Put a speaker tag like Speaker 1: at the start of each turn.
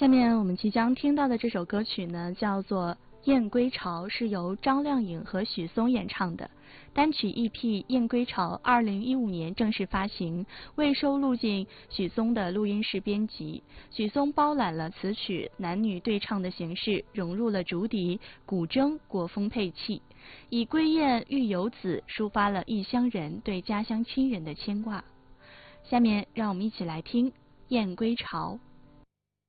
Speaker 1: 下面我们即将听到的这首歌曲呢，叫做《燕归巢》，是由张靓颖和许嵩演唱的。单曲 EP《燕归巢》2015年正式发行，未收录进许嵩的录音室编辑。许嵩包揽了词曲男女对唱的形式，融入了竹笛、古筝、国风配器，以归雁育游子抒发了异乡人对家乡亲人的牵挂。下面让我们一起来听《燕归巢》。